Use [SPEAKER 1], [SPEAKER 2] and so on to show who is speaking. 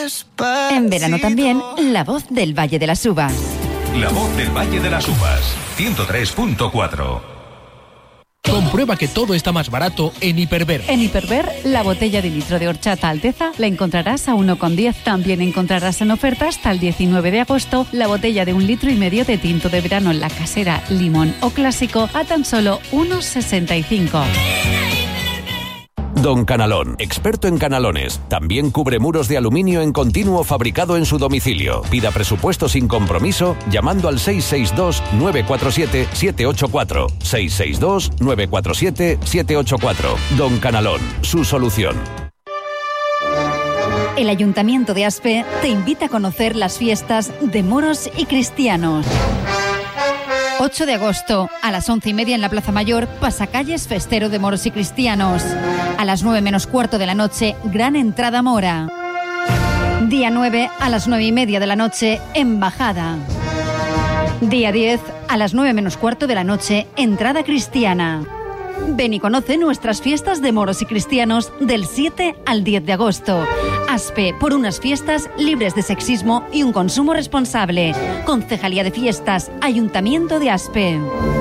[SPEAKER 1] En verano también, la voz del Valle de las Uvas.
[SPEAKER 2] La voz del Valle de las Uvas, 103.4.
[SPEAKER 3] Comprueba que todo está más barato en Hiperver.
[SPEAKER 4] En Hiperver, la botella de litro de horchata Alteza la encontrarás a 1,10. También encontrarás en oferta hasta el 19 de agosto la botella de 1,5 litros de tinto de verano La Casera, limón o clásico a tan solo 1,65.
[SPEAKER 5] Don Canalón, experto en canalones. También cubre muros de aluminio en continuo fabricado en su domicilio. Pida presupuesto sin compromiso llamando al 662-947-784. 662-947-784. Don Canalón, su solución.
[SPEAKER 4] El Ayuntamiento de Aspe te invita a conocer las fiestas de moros y cristianos. 8 de agosto, a las 11:30 en la Plaza Mayor, pasacalles festero de moros y cristianos. A las 9 menos cuarto de la noche, gran entrada mora. Día 9, a las 9:30 de la noche, embajada. Día 10, a las 9 menos cuarto de la noche, entrada cristiana. Ven y conoce nuestras fiestas de moros y cristianos del 7 al 10 de agosto. Aspe, por unas fiestas libres de sexismo y un consumo responsable. Concejalía de Fiestas, Ayuntamiento de Aspe.